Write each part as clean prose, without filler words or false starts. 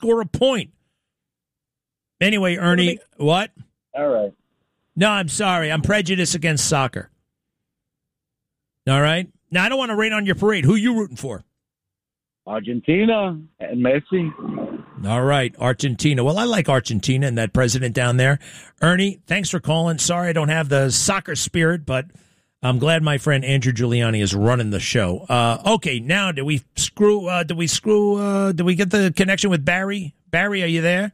score a point. Anyway, Ernie, what? All right. No, I'm sorry. I'm prejudiced against soccer. All right? Now, I don't want to rain on your parade. Who are you rooting for? Argentina and Messi. All right, Argentina. Well, I like Argentina and that president down there. Ernie, thanks for calling. Sorry I don't have the soccer spirit, but I'm glad my friend Andrew Giuliani is running the show. Okay, now did we get the connection with Barry? Barry, are you there?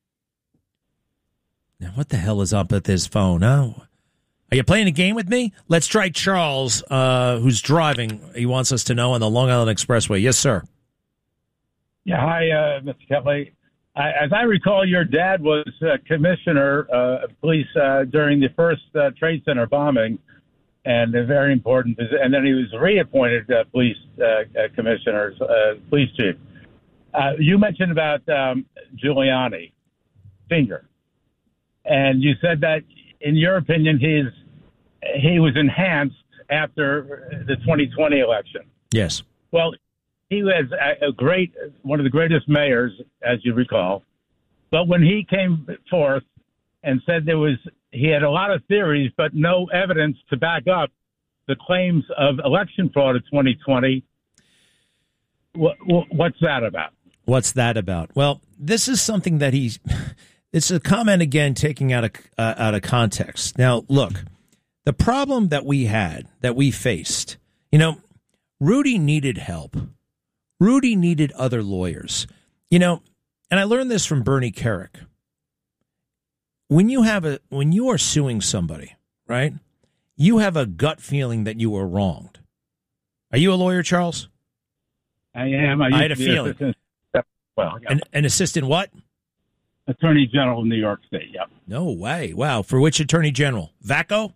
Now, what the hell is up with this phone? Oh, are you playing a game with me? Let's try Charles, who's driving. He wants us to know on the Long Island Expressway. Yes, sir. Yeah, hi, Mr. Kelly. As I recall, your dad was commissioner of police during the first Trade Center bombing, and a very important. And then he was reappointed police commissioner, police chief. You mentioned about Giuliani Sr., and you said that, in your opinion, he was enhanced after the 2020 election. Yes. Well, he was one of the greatest mayors, as you recall. But when he came forth and said he had a lot of theories, but no evidence to back up the claims of election fraud of 2020, what's that about? What's that about? Well, this is something that it's a comment, again, taking out of context. Now, look, the problem that we faced, Rudy needed help. Rudy needed other lawyers, and I learned this from Bernie Kerik. When you are suing somebody, right, you have a gut feeling that you were wronged. Are you a lawyer, Charles? I am. I had a feeling. Well, yeah. An assistant what? Attorney General of New York State, yep. No way. Wow. For which Attorney General? Vacco?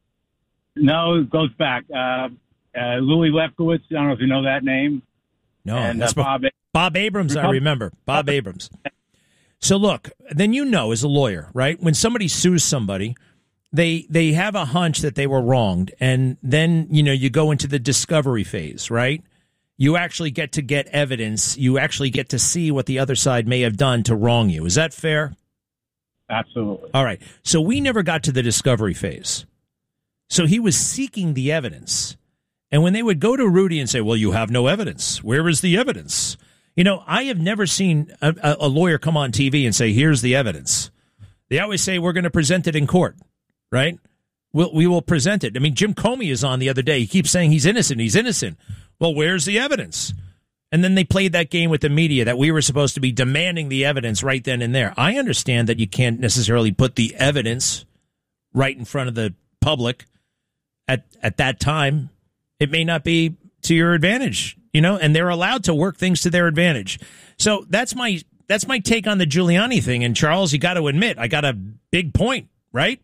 No, it goes back. Louis Lefkowitz, I don't know if you know that name. No, and that's Bob Abrams, I remember. Bob Abrams. So look, then as a lawyer, right? When somebody sues somebody, they have a hunch that they were wronged, and then, you go into the discovery phase, right? You actually get evidence. You actually get to see what the other side may have done to wrong you. Is that fair? Absolutely. All right. So we never got to the discovery phase. So he was seeking the evidence. And when they would go to Rudy and say, well, you have no evidence. Where is the evidence? I have never seen a lawyer come on TV and say, here's the evidence. They always say, we're going to present it in court, right? We will present it. I mean, Jim Comey is on the other day. He keeps saying he's innocent. He's innocent. Well, where's the evidence? And then they played that game with the media that we were supposed to be demanding the evidence right then and there. I understand that you can't necessarily put the evidence right in front of the public at that time. It may not be to your advantage, and they're allowed to work things to their advantage. So that's my take on the Giuliani thing. And Charles, you got to admit, I got a big point, right?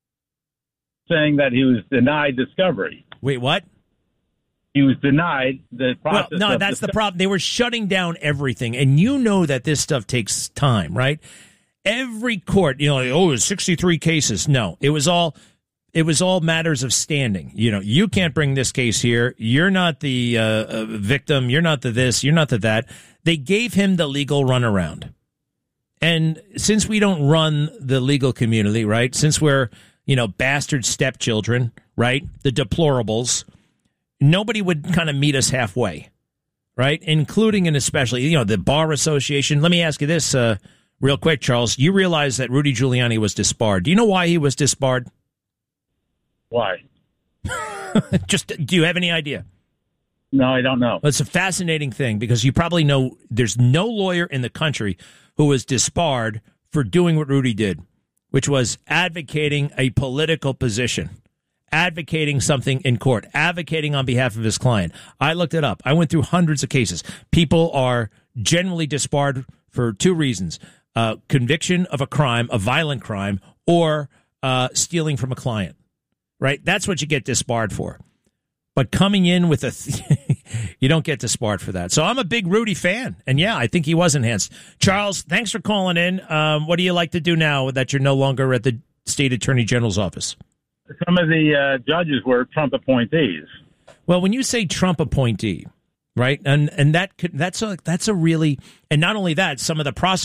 Saying that he was denied discovery. Wait, what? He was denied the process. Well, no, that's the problem. They were shutting down everything. And that this stuff takes time, right? Every court, it was 63 cases. No, it was all matters of standing. You can't bring this case here. You're not the victim. You're not the this. You're not the that. They gave him the legal runaround. And since we don't run the legal community, right, since we're, bastard stepchildren, right, the deplorables, nobody would kind of meet us halfway, right, including and especially, the Bar Association. Let me ask you this real quick, Charles. You realize that Rudy Giuliani was disbarred. Do you know why he was disbarred? Why? Do you have any idea? No, I don't know. Well, it's a fascinating thing because you probably know there's no lawyer in the country who was disbarred for doing what Rudy did, which was advocating a political position, advocating something in court, advocating on behalf of his client. I looked it up. I went through hundreds of cases. People are generally disbarred for two reasons: conviction of a crime, a violent crime, or stealing from a client. Right? That's what you get disbarred for. But coming in with you don't get disbarred for that. So I'm a big Rudy fan. And yeah, I think he was enhanced. Charles, thanks for calling in. What do you like to do now that you're no longer at the state attorney general's office? Some of the judges were Trump appointees. Well, when you say Trump appointee, right? And that's a really, and not only that, some of the prosecutors